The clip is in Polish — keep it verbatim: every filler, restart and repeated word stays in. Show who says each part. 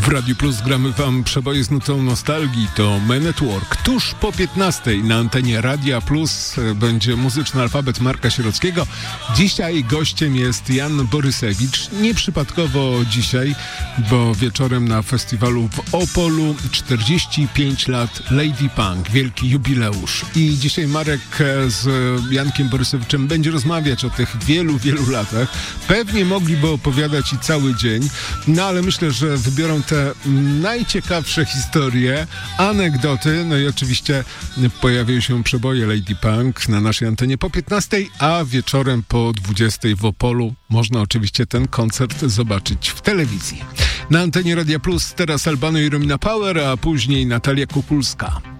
Speaker 1: W Radiu Plus gramy wam przeboje z nutą nostalgii. To Men at Work. Tuż po piętnastej na antenie Radia Plus będzie muzyczny alfabet Marka Sierockiego. Dzisiaj gościem jest Jan Borysewicz. Nieprzypadkowo dzisiaj, bo wieczorem na festiwalu w Opolu czterdzieści pięć lat Lady Punk. Wielki jubileusz. I dzisiaj Marek z Jankiem Borysewiczem będzie rozmawiać o tych wielu, wielu latach. Pewnie mogliby opowiadać i cały dzień, no ale myślę, że wybiorą te najciekawsze historie, anegdoty, no i oczywiście pojawią się przeboje Lady Punk na naszej antenie po piętnastej, a wieczorem po dwudziestej w Opolu można oczywiście ten koncert zobaczyć w telewizji. Na antenie Radia Plus teraz Albano i Romina Power, a później Natalia Kupulska.